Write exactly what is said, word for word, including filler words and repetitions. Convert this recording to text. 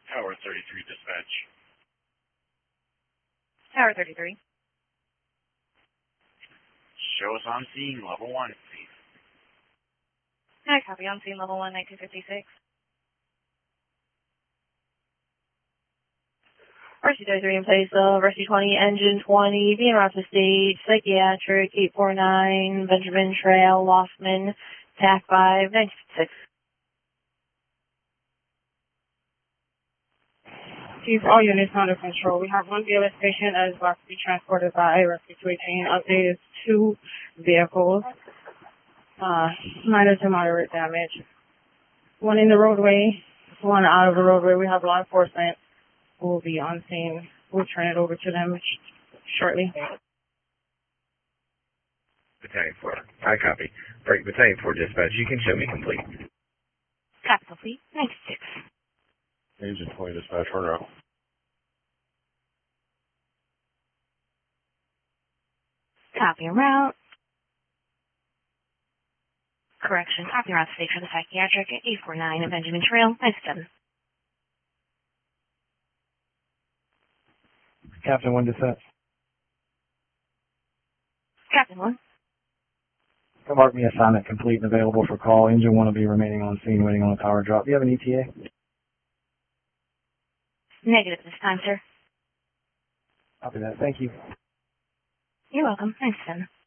Tower thirty-three dispatch. Tower thirty-three. Show us on scene, level one, please. Hi, copy on scene, level one, nineteen fifty-six. Rescue thirty-three in place of Rescue twenty, Engine twenty, being route to stage, Psychiatric, eight four nine, Benjamin Trail, Loftman, T A C five, nineteen fifty-six. Chief, all units under control. We have one B L S patient that is about to be transported by Rescue two eighteen. Update is two vehicles. Uh, minor to moderate damage. One in the roadway, one out of the roadway. We have law enforcement who will be on scene. We'll turn it over to them shortly. Battalion four. I copy. Break Battalion four dispatch. You can show me complete. Copy complete, ninety-six. Engine twenty dispatch, order out. Copy en route. Correction, copy route stage for the Psychiatric at eight four nine at Benjamin Trail, ninety-seven. Captain one dispatch. Captain one. Mark me assignment complete and available for call. Engine one will be remaining on scene waiting on a power drop. Do you have an E T A? Negative this time, sir. Copy that. Thank you. You're welcome. Thanks, Sen.